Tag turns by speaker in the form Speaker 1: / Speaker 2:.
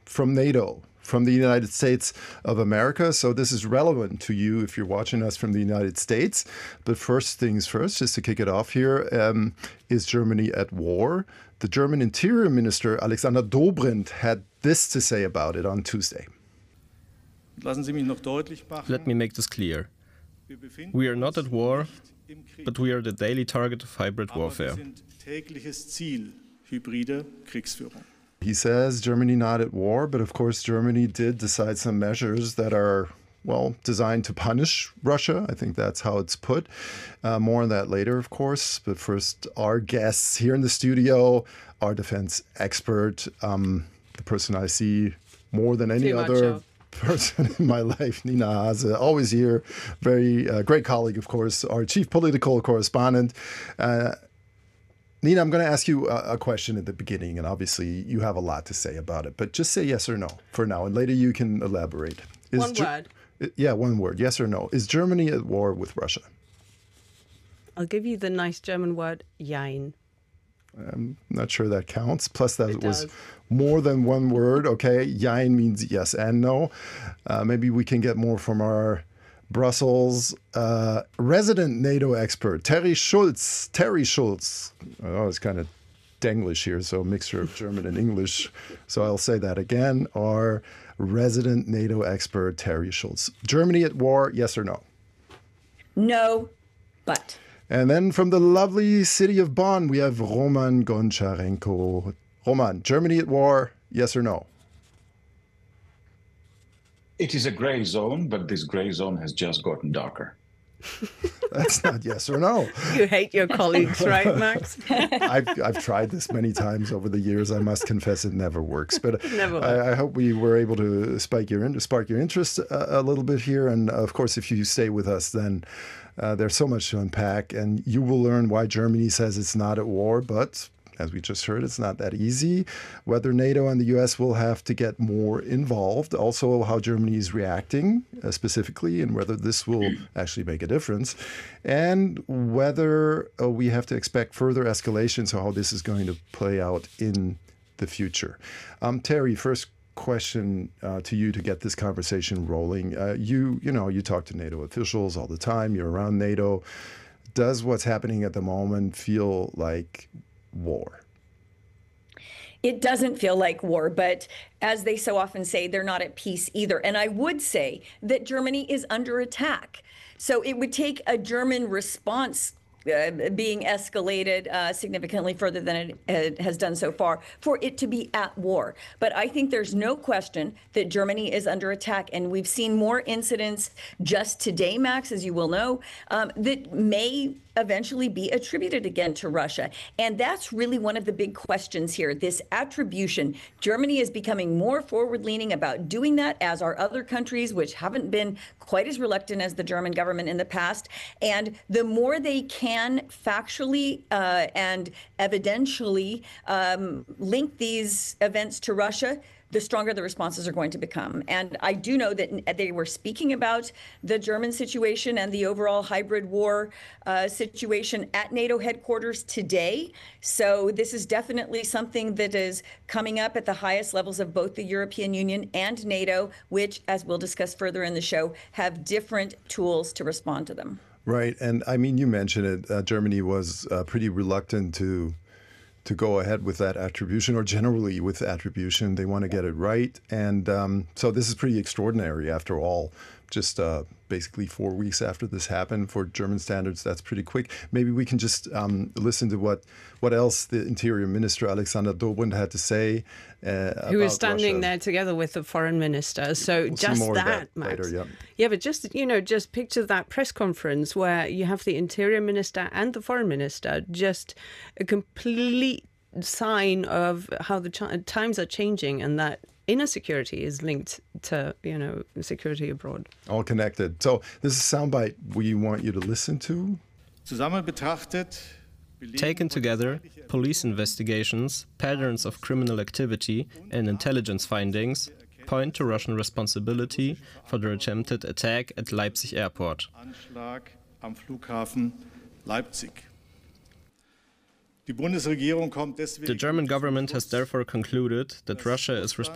Speaker 1: from NATO, from the United States of America. So this is relevant to you if you're watching us from the United States. But first things first, just to kick it off here, is Germany at war? The German Interior Minister, Alexander Dobrindt, had this to say about it on Tuesday.
Speaker 2: Let me make this clear. We are not at war, but we are the daily target of hybrid warfare.
Speaker 1: He says Germany not at war, but of course Germany did decide some measures that are, well, designed to punish Russia. I think that's how it's put. More on that later, of course. But first, our guests here in the studio, our defense expert, the person I see more than any other person in my life, Nina Hase, always here. Very great colleague, of course, our chief political correspondent. Nina, I'm going to ask you a question at the beginning, and obviously you have a lot to say about it, but just say yes or no for now, and later you can elaborate.
Speaker 3: One word.
Speaker 1: Yeah, one word, yes or no. Is Germany at war with Russia?
Speaker 3: I'll give you the nice German word, jein.
Speaker 1: I'm not sure that counts. Plus, that was more than one word. Okay, jein means yes and no. Maybe we can get more from our Brussels resident NATO expert, Terry Schulz. Oh, it's kind of Denglish here, so a mixture of German and English. So I'll say that again. Our resident NATO expert, Terry Schulz. Germany at war, yes or no?
Speaker 4: No, but.
Speaker 1: And then from the lovely city of Bonn, we have Roman Goncharenko. Roman, Germany at war, yes or no?
Speaker 5: It is a gray zone, but this gray zone has just gotten darker.
Speaker 1: That's not yes or no.
Speaker 3: You hate your colleagues, right, Max?
Speaker 1: I've tried this many times over the years. I must confess it never works. But
Speaker 3: never
Speaker 1: I hope we were able to spark your interest a little bit here. And of course, if you stay with us, then there's so much to unpack. And you will learn why Germany says it's not at war, but as we just heard, it's not that easy. Whether NATO and the U.S. will have to get more involved. Also, how Germany is reacting specifically, and whether this will actually make a difference. And whether we have to expect further escalation, so how this is going to play out in the future. Terry, first question to you to get this conversation rolling. You talk to NATO officials all the time. You're around NATO. Does what's happening at the moment feel like war?
Speaker 4: It doesn't feel like war, but as they so often say, they're not at peace either. And I would say that Germany is under attack. So it would take a German response being escalated significantly further than it has done so far for it to be at war. But I think there's no question that Germany is under attack. And we've seen more incidents just today, Max, as you will know, that may eventually be attributed again to Russia. And that's really one of the big questions here, this attribution. Germany is becoming more forward-leaning about doing that, as are other countries, which haven't been quite as reluctant as the German government in the past. And the more they can factually and evidentially link these events to Russia, the stronger the responses are going to become. And I do know that they were speaking about the German situation and the overall hybrid war situation at NATO headquarters today. So this is definitely something that is coming up at the highest levels of both the European Union and NATO, which, as we'll discuss further in the show, have different tools to respond to them.
Speaker 1: Right. And I mean, you mentioned it. Germany was pretty reluctant to go ahead with that attribution, or generally with attribution. They want to get it right. And so this is pretty extraordinary after all. Just basically 4 weeks after this happened, for German standards, that's pretty quick. Maybe we can just listen to what else the Interior Minister Alexander Dobrindt had to say
Speaker 3: who was standing
Speaker 1: Russia.
Speaker 3: there together with the foreign minister. So
Speaker 1: We'll
Speaker 3: just
Speaker 1: see more of
Speaker 3: that, Max.
Speaker 1: later,
Speaker 3: Yeah, but just picture that press conference where you have the Interior Minister and the foreign minister, just a complete sign of how the times are changing, and that inner security is linked to, security abroad.
Speaker 1: All connected. So this is a soundbite we want you to listen to.
Speaker 2: Taken together, police investigations, patterns of criminal activity, and intelligence findings point to Russian responsibility for the attempted attack at Leipzig airport. The German government has therefore concluded that Russia is responsible